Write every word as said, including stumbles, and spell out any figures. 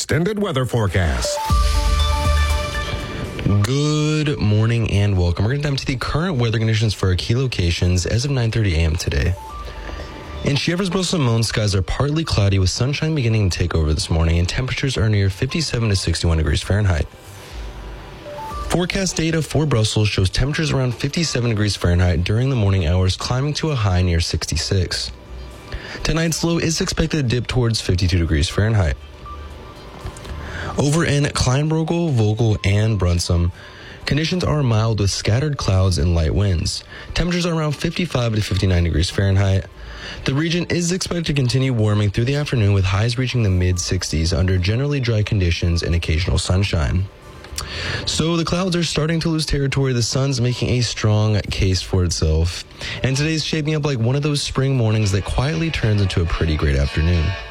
extended weather forecast. Good morning and welcome. We're going to dive into the current weather conditions for our key locations as of nine thirty a.m. today. In Chievrez-Simone, skies are partly cloudy with sunshine beginning to take over this morning, and temperatures are near fifty-seven to sixty-one degrees Fahrenheit. Forecast data for Brussels shows temperatures around fifty-seven degrees Fahrenheit during the morning hours, climbing to a high near sixty-six. Tonight's low is expected to dip towards fifty-two degrees Fahrenheit. Over in Kleinbrogel, Vogel, and Brunsum, conditions are mild with scattered clouds and light winds. Temperatures are around fifty-five to fifty-nine degrees Fahrenheit. The region is expected to continue warming through the afternoon with highs reaching the mid sixties under generally dry conditions and occasional sunshine. So the clouds are starting to lose territory. The sun's making a strong case for itself. And today's shaping up like one of those spring mornings that quietly turns into a pretty great afternoon.